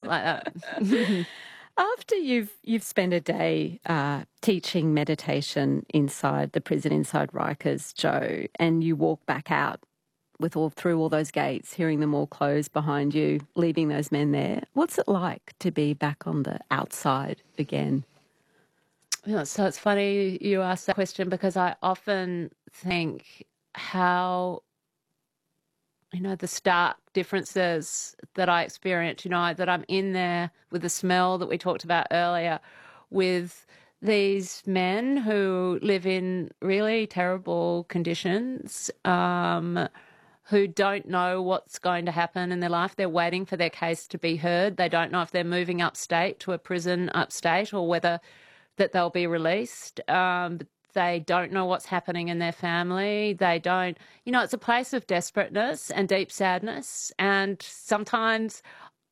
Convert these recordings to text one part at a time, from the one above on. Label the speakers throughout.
Speaker 1: like that.
Speaker 2: After you've spent a day teaching meditation inside the prison, inside Rikers, Joe, and you walk back out through all those gates, hearing them all close behind you, leaving those men there, what's it like to be back on the outside again?
Speaker 1: So it's funny you ask that question, because I often think how, the stark differences that I experience, that I'm in there with the smell that we talked about earlier, with these men who live in really terrible conditions, who don't know what's going to happen in their life. They're waiting for their case to be heard. They don't know if they're moving upstate to a prison upstate or whether that they'll be released. They don't know what's happening in their family. They don't, it's a place of desperateness and deep sadness. And sometimes,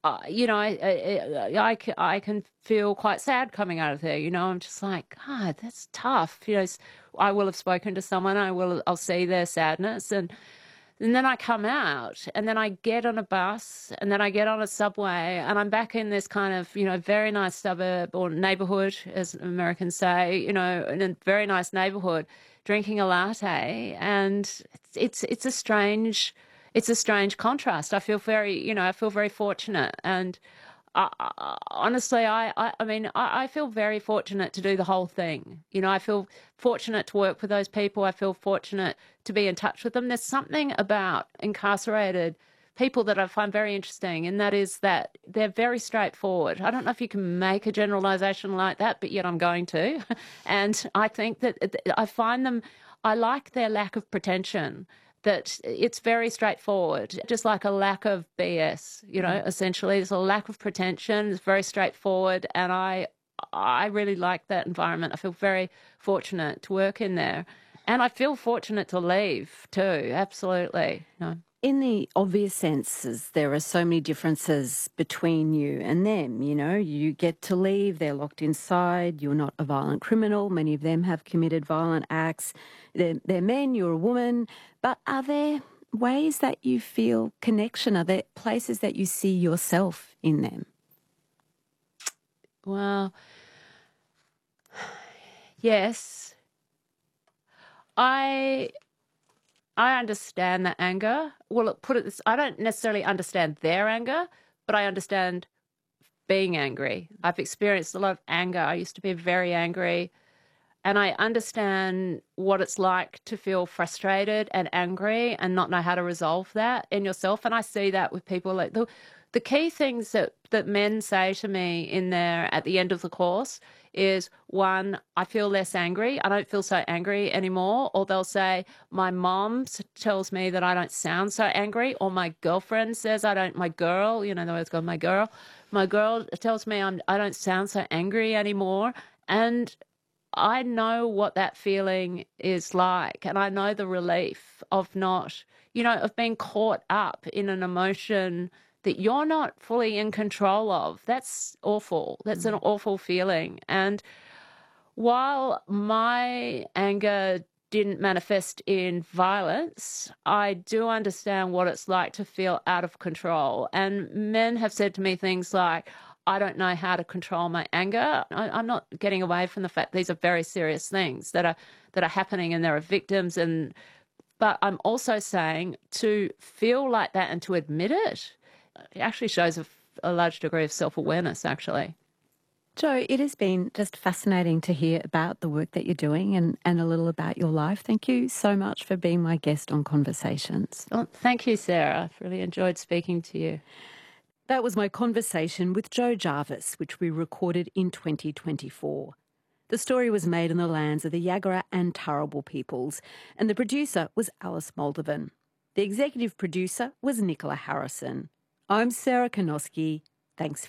Speaker 1: I can feel quite sad coming out of there. I'm just like, God, that's tough. I will have spoken to someone. I'll see their sadness. And then I come out, and then I get on a bus, and then I get on a subway, and I'm back in this kind of, very nice suburb or neighbourhood, as Americans say, in a very nice neighbourhood, drinking a latte, and it's a strange contrast. I feel very fortunate, and honestly, I feel very fortunate to do the whole thing. I feel fortunate to work with those people. I feel fortunate to be in touch with them. There's something about incarcerated people that I find very interesting, and that is that they're very straightforward. I don't know if you can make a generalization like that, but yet I'm going to. And I think that I like their lack of pretension, that it's very straightforward, just like a lack of BS, essentially. There's a lack of pretension. It's very straightforward. And I really like that environment. I feel very fortunate to work in there. And I feel fortunate to leave too, absolutely.
Speaker 2: In the obvious senses, there are so many differences between you and them. You get to leave, they're locked inside, you're not a violent criminal. Many of them have committed violent acts. They're men, you're a woman. But are there ways that you feel connection? Are there places that you see yourself in them?
Speaker 1: Well, yes. I understand the anger. Well, put it this, I don't necessarily understand their anger, but I understand being angry. I've experienced a lot of anger. I used to be very angry, and I understand what it's like to feel frustrated and angry and not know how to resolve that in yourself. And I see that with people. Like the key things that men say to me in there at the end of the course is, one, I feel less angry. I don't feel so angry anymore. Or they'll say, my mom tells me that I don't sound so angry. Or my girlfriend says my girl, the way it's called, my girl tells me I don't sound so angry anymore. And I know what that feeling is like. And I know the relief of of being caught up in an emotion that you're not fully in control of. That's awful. That's an awful feeling. And while my anger didn't manifest in violence, I do understand what it's like to feel out of control. And men have said to me things like, I don't know how to control my anger. I'm not getting away from the fact these are very serious things that are happening, and there are victims. But I'm also saying to feel like that and to admit it actually shows a large degree of self-awareness, actually.
Speaker 2: Joe, it has been just fascinating to hear about the work that you're doing and a little about your life. Thank you so much for being my guest on Conversations.
Speaker 1: Well, thank you, Sarah. I've really enjoyed speaking to you.
Speaker 2: That was my conversation with Joe Jarvis, which we recorded in 2024. The story was made on the lands of the Yagara and Turrbal peoples, and the producer was Alice Moldovan. The executive producer was Nicola Harrison. I'm Sarah Konoski. Thanks